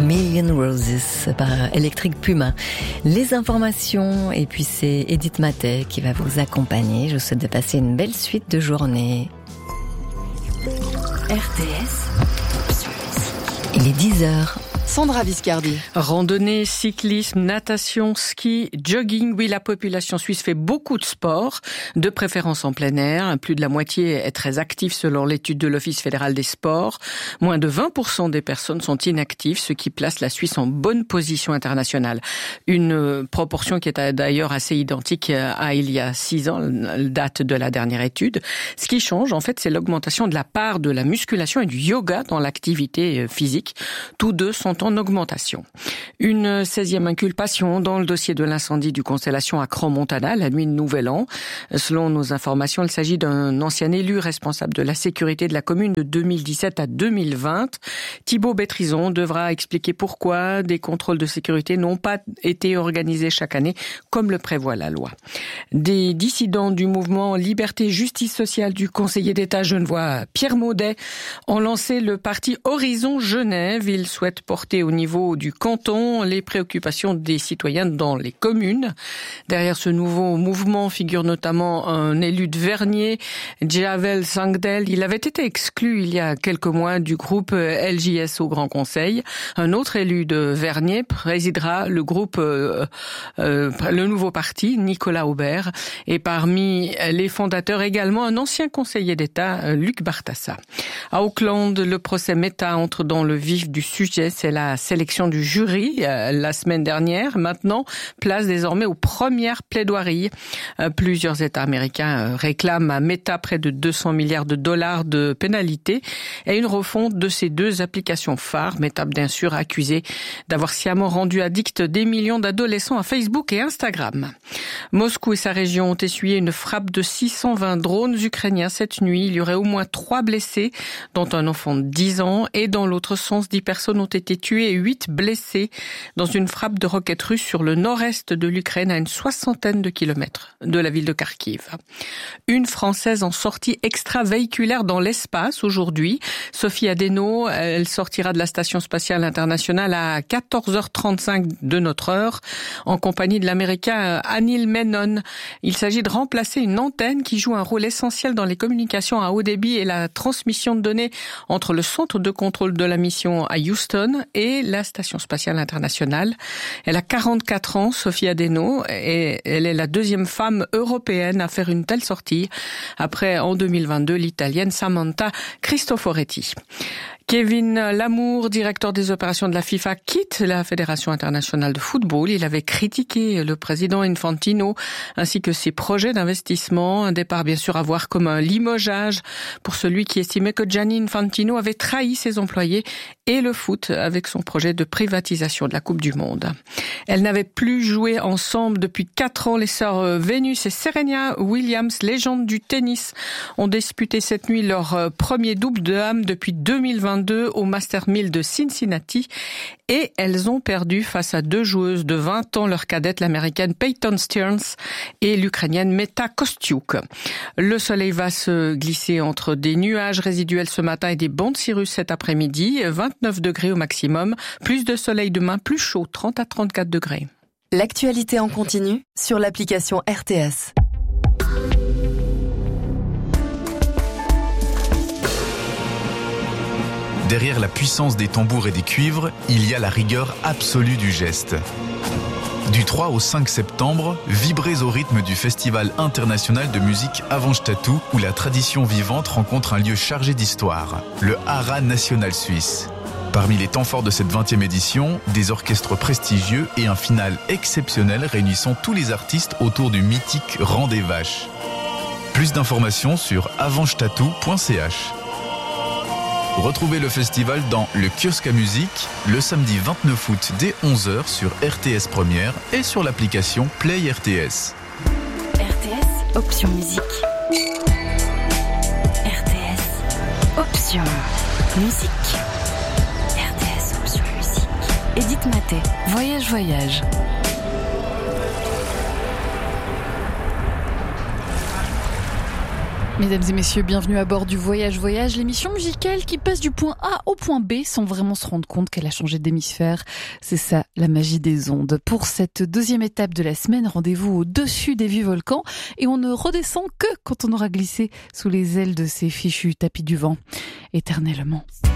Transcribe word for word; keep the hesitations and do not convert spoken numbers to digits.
Million Roses par Electric Puma. Les informations, et puis c'est Edith Matet qui va vous accompagner. Je vous souhaite de passer une belle suite de journée. R T S, il est dix heures. Sandra Viscardi. Randonnée, cyclisme, natation, ski, jogging. Oui, la population suisse fait beaucoup de sport, de préférence en plein air. Plus de la moitié est très active selon l'étude de l'Office fédéral des sports. Moins de vingt pour cent des personnes sont inactives, ce qui place la Suisse en bonne position internationale. Une proportion qui est d'ailleurs assez identique à il y a six ans, date de la dernière étude. Ce qui change, en fait, c'est l'augmentation de la part de la musculation et du yoga dans l'activité physique. Tous deux sont en augmentation. Une seizième inculpation dans le dossier de l'incendie du Constellation à Crans-Montana, la nuit de Nouvel An. Selon nos informations, il s'agit d'un ancien élu responsable de la sécurité de la commune de deux mille dix-sept à deux mille vingt. Thibaut Bétrison devra expliquer pourquoi des contrôles de sécurité n'ont pas été organisés chaque année, comme le prévoit la loi. Des dissidents du mouvement Liberté Justice Sociale du conseiller d'État genevois Pierre Maudet ont lancé le parti Horizon Genève. Ils souhaitent porter au niveau du canton les préoccupations des citoyens dans les communes. Derrière ce nouveau mouvement figure notamment un élu de Vernier, Javel Sangdel. Il avait été exclu il y a quelques mois du groupe L J S au Grand Conseil. Un autre élu de Vernier présidera le groupe, euh, euh, le nouveau parti, Nicolas Aubert. Et parmi les fondateurs également un ancien conseiller d'État, Luc Bartassa. À Auckland, le procès Meta entre dans le vif du sujet. C'est la sélection du jury euh, la semaine dernière. Maintenant, place désormais aux premières plaidoiries. Euh, plusieurs États américains euh, réclament à Meta près de deux cents milliards de dollars de pénalités et une refonte de ces deux applications phares. Meta, bien sûr, accusée d'avoir sciemment rendu addicts des millions d'adolescents à Facebook et Instagram. Moscou et sa région ont essuyé une frappe de six cent vingt drones ukrainiens cette nuit. Il y aurait au moins trois blessés, dont un enfant de dix ans, et dans l'autre sens, dix personnes ont été tués et huit blessés dans une frappe de roquettes russes sur le nord-est de l'Ukraine à une soixantaine de kilomètres de la ville de Kharkiv. Une Française en sortie extravéhiculaire dans l'espace aujourd'hui. Sophie Adeno, elle sortira de la Station spatiale internationale à quatorze heures trente-cinq de notre heure en compagnie de l'Américain Anil Menon. Il s'agit de remplacer une antenne qui joue un rôle essentiel dans les communications à haut débit et la transmission de données entre le centre de contrôle de la mission à Houston et la Station spatiale internationale. Elle a quarante-quatre ans, Sophie Adeno, et elle est la deuxième femme européenne à faire une telle sortie, après, en deux mille vingt-deux, l'Italienne Samantha Cristoforetti. Kevin Lamour, directeur des opérations de la FIFA, quitte la Fédération internationale de football. Il avait critiqué le président Infantino ainsi que ses projets d'investissement. Un départ bien sûr à voir comme un limogeage pour celui qui estimait que Gianni Infantino avait trahi ses employés et le foot avec son projet de privatisation de la Coupe du Monde. Elles n'avaient plus joué ensemble depuis quatre ans. Les sœurs Venus et Serena Williams, légendes du tennis, ont disputé cette nuit leur premier double de dames depuis deux mille vingt-deux au Master mille de Cincinnati et elles ont perdu face à deux joueuses de vingt ans, leur cadette, l'américaine Peyton Stearns et l'ukrainienne Meta Kostyuk. Le soleil va se glisser entre des nuages résiduels ce matin et des bancs de cirrus cet après-midi, vingt-neuf degrés au maximum, plus de soleil demain, plus chaud, trente à trente-quatre degrés. L'actualité en continu sur l'application R T S. Derrière la puissance des tambours et des cuivres, il y a la rigueur absolue du geste. Du trois au cinq septembre, vibrez au rythme du Festival international de musique Avantstadt, où la tradition vivante rencontre un lieu chargé d'histoire, le Haras national suisse. Parmi les temps forts de cette vingtième édition, des orchestres prestigieux et un final exceptionnel réunissant tous les artistes autour du mythique Rang des Vaches. Plus d'informations sur avantstadt point c h. Retrouvez le festival dans le kiosque à musique le samedi vingt-neuf août dès onze heures sur R T S Première et sur l'application Play R T S. R T S, option musique. R T S, option musique. R T S, option musique. Edith Matet, Voyage Voyage. Mesdames et messieurs, bienvenue à bord du Voyage Voyage, l'émission musicale qui passe du point A au point B sans vraiment se rendre compte qu'elle a changé d'hémisphère. C'est ça, la magie des ondes. Pour cette deuxième étape de la semaine, rendez-vous au-dessus des vieux volcans et on ne redescend que quand on aura glissé sous les ailes de ces fichus tapis du vent éternellement.